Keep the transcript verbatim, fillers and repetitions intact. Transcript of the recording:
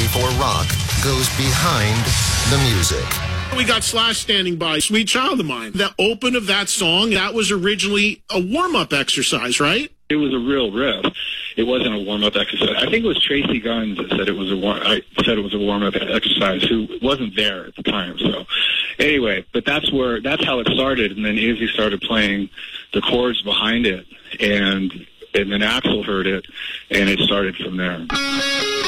ninety-four Rock goes behind the music. We got Slash standing by, Sweet Child of Mine. The open of that song, that was originally a warm-up exercise, right? It was a real riff. It wasn't a warm-up exercise. I think it was Tracy Guns that said it was a war- I said it was a warm-up exercise, who wasn't there at the time. So anyway, but that's where that's how it started, and then Izzy started playing the chords behind it, and and then Axl heard it, and it started from there.